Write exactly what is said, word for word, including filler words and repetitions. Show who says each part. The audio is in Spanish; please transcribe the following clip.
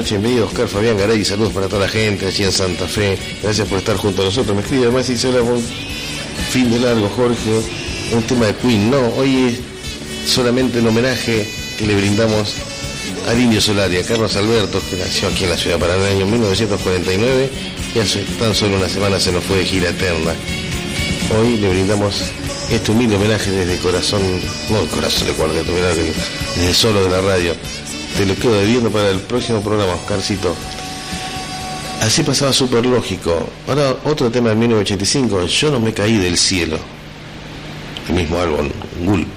Speaker 1: noches, bienvenido Oscar Fabián Garay, saludos para toda la gente allí en Santa Fe, gracias por estar junto a nosotros. Me escribe además y dice, hola, buen fin de largo Jorge, un tema de Queen. No, hoy es solamente el homenaje que le brindamos al Indio Solari, a Carlos Alberto, que nació aquí en la ciudad de Paraná en el año mil novecientos cuarenta y nueve y hace tan solo una semana se nos fue de gira eterna. Hoy le brindamos este humilde homenaje desde el corazón, no el corazón de Cuarteto, mirá, desde el solo de la radio. Te lo quedo debiendo para el próximo programa, Oscarcito. Así pasaba Súper Lógico. Ahora otro tema de mil novecientos ochenta y cinco, Yo no me caí del cielo. El mismo álbum, Gulp.